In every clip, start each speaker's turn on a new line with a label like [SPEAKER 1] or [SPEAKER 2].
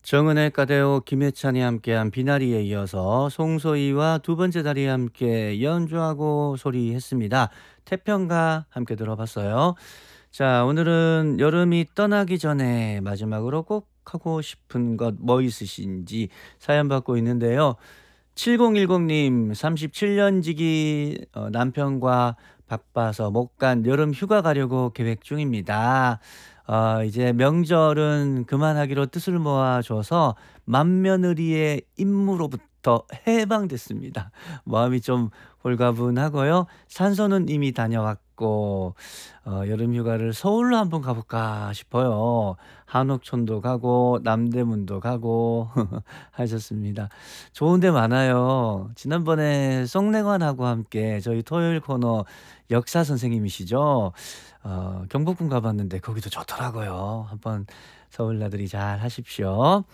[SPEAKER 1] 정은혜, 까데오, 김혜찬이 함께한 비나리에 이어서 송소희와 두 번째 다리에 함께 연주하고 소리했습니다. 태평가 함께 들어봤어요. 자, 오늘은 여름이 떠나기 전에 마지막으로 꼭 하고 싶은 것 뭐 있으신지 사연 받고 있는데요. 7010님, 37년 지기 남편과 바빠서 못 간 여름 휴가 가려고 계획 중입니다. 이제 명절은 그만하기로 뜻을 모아줘서 맏며느리의 임무로부터 해방됐습니다. 마음이 좀 홀가분하고요. 산소는 이미 다녀왔고 여름 휴가를 서울로 한번 가볼까 싶어요. 한옥촌도 가고 남대문도 가고 하셨습니다. 좋은 데 많아요. 지난번에 송내관하고 함께 저희 토요일 코너 역사 선생님이시죠. 경복궁 가봤는데 거기도 좋더라고요. 한번 서울 나들이 잘 하십시오.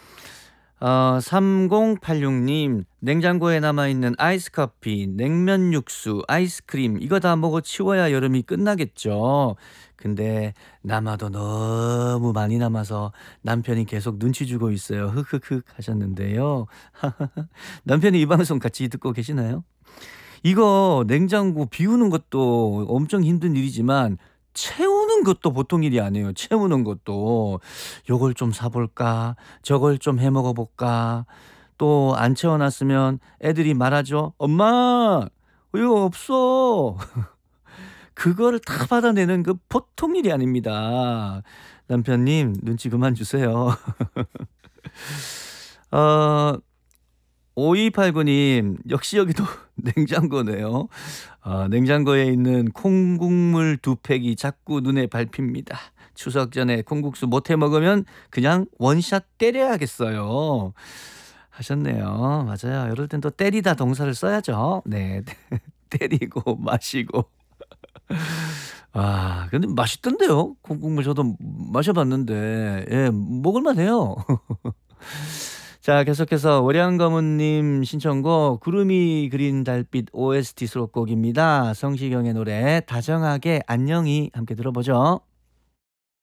[SPEAKER 1] 3086님, 냉장고에 남아있는 아이스 커피, 냉면 육수, 아이스크림, 이거 다 먹어 치워야 여름이 끝나겠죠. 근데 남아도 너무 많이 남아서 남편이 계속 눈치 주고 있어요. 흑흑흑 하셨는데요. 남편이 이 방송 같이 듣고 계시나요? 이거 냉장고 비우는 것도 엄청 힘든 일이지만 채우는 것도 보통 일이 아니에요. 채우는 것도. 요걸 좀 사 볼까? 저걸 좀 해 먹어 볼까? 또 안 채워 놨으면 애들이 말하죠. "엄마 이거 없어." 그거를 다 받아내는 그 보통 일이 아닙니다. 남편님 눈치 그만 주세요. 어 5289님, 역시 여기도 냉장고네요. 냉장고에 있는 콩국물 두 팩이 자꾸 눈에 밟힙니다. 추석 전에 콩국수 못해 먹으면 그냥 원샷 때려야겠어요. 하셨네요. 맞아요. 이럴 땐 또 때리다 동사를 써야죠. 네. 때리고 마시고. 근데 맛있던데요. 콩국물 저도 마셔봤는데, 예, 먹을만해요. 자, 계속해서 월양거무님 신청곡 구름이 그린 달빛 OST 수록곡입니다. 성시경의 노래 다정하게 안녕히 함께 들어보죠.